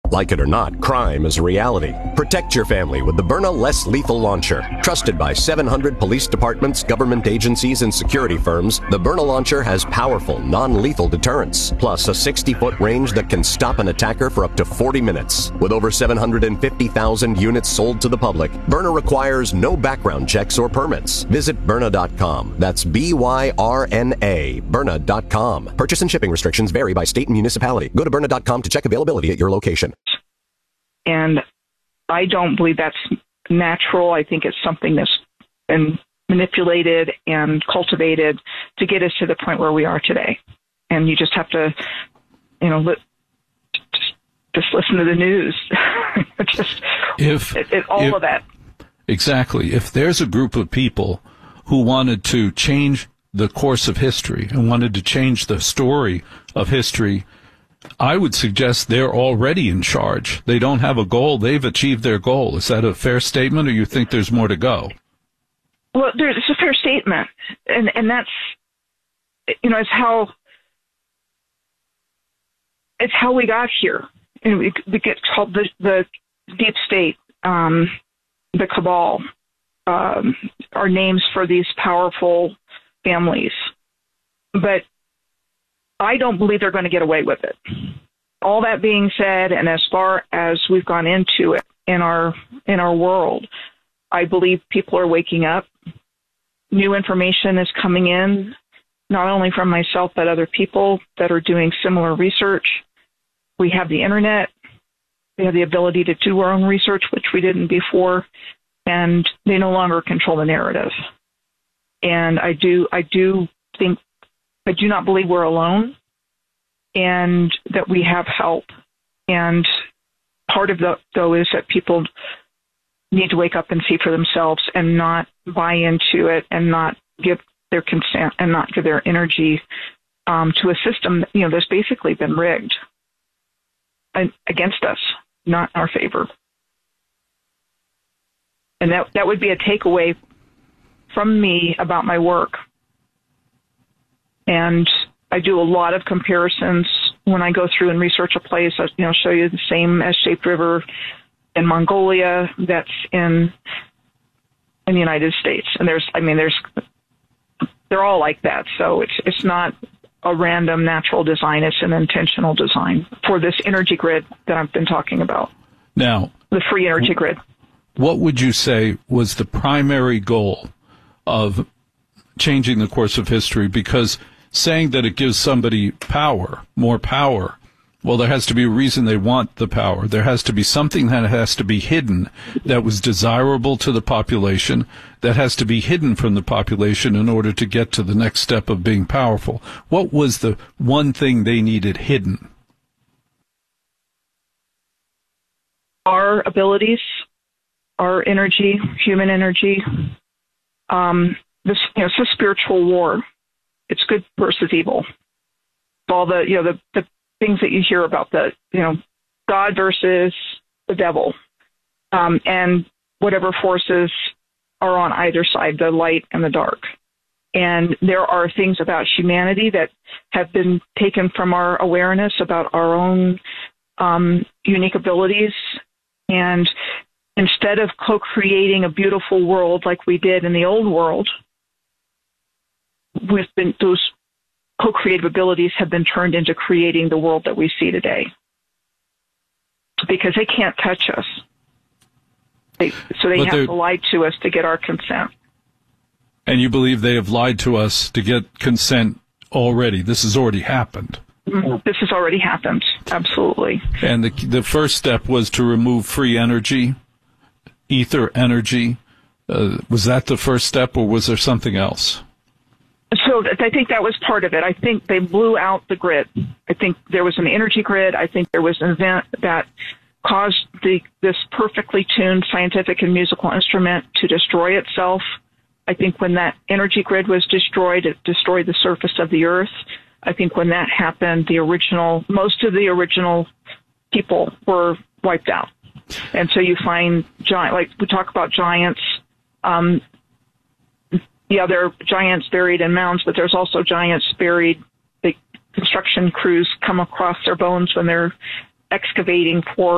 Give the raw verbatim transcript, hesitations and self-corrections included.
Like it or not, crime is a reality. Protect your family with the Byrna Less Lethal Launcher. Trusted by seven hundred police departments, government agencies, and security firms, the Byrna Launcher has powerful, non-lethal deterrence, plus a sixty-foot range that can stop an attacker for up to forty minutes. With over seven hundred fifty thousand units sold to the public, Byrna requires no background checks or permits. Visit Byrna dot com. That's B Y R N A, Byrna dot com. Purchase and shipping restrictions vary by state and municipality. Go to Byrna dot com to check availability at your location. And I don't believe that's natural. I think it's something that's been manipulated and cultivated to get us to the point where we are today. And you just have to, you know, li- just, just listen to the news. just if, it, it, all if, of that. Exactly. If there's a group of people who wanted to change the course of history and wanted to change the story of history, I would suggest they're already in charge. They don't have a goal. They've achieved their goal. Is that a fair statement, or you think there's more to go? Well, there's, it's a fair statement. And, and that's, you know, it's how, it's how we got here. And we, we get called the, the deep state, um, the cabal, um, are names for these powerful families. But I don't believe they're going to get away with it. All that being said, and as far as we've gone into it in our in our world, I believe people are waking up. New information is coming in, not only from myself, but other people that are doing similar research. We have the internet. We have the ability to do our own research, which we didn't before, and they no longer control the narrative. And I do I do think I do not believe we're alone, and that we have help. And part of the, though, is that people need to wake up and see for themselves and not buy into it and not give their consent and not give their energy um, to a system that, you know, that's basically been rigged against us, not in our favor. And that that would be a takeaway from me about my work. And I do a lot of comparisons when I go through and research a place. I, you know, show you the same S-shaped river in Mongolia that's in in the United States. And there's, I mean, there's, they're all like that. So it's it's not a random natural design. It's an intentional design for this energy grid that I've been talking about. Now, the free energy grid. What would you say was the primary goal of changing the course of history? Because saying that it gives somebody power, more power, well, there has to be a reason they want the power. There has to be something that has to be hidden that was desirable to the population, that has to be hidden from the population in order to get to the next step of being powerful. What was the one thing they needed hidden? Our abilities, our energy, human energy. Um, this, you know, it's a spiritual war. It's good versus evil. All the, you know, the, the things that you hear about, the, you know, God versus the devil, um, and whatever forces are on either side, the light and the dark. And there are things about humanity that have been taken from our awareness about our own um, unique abilities. And instead of co-creating a beautiful world like we did in the old world, we've been, those co-creative abilities have been turned into creating the world that we see today. Because they can't touch us. They, so they but have to lie to us to get our consent. And you believe they have lied to us to get consent already? This has already happened. Mm-hmm. This has already happened. Absolutely. And the the first step was to remove free energy, ether energy. Uh, was that the first step, or was there something else? So I think that was part of it. I think they blew out the grid. I think there was an energy grid. I think there was an event that caused the this perfectly tuned scientific and musical instrument to destroy itself. I think when that energy grid was destroyed, it destroyed the surface of the earth. I think when that happened, the original, most of the original people were wiped out. And so you find giant, like we talk about giants, um, yeah, there are giants buried in mounds, but there's also giants buried. The construction crews come across their bones when they're excavating for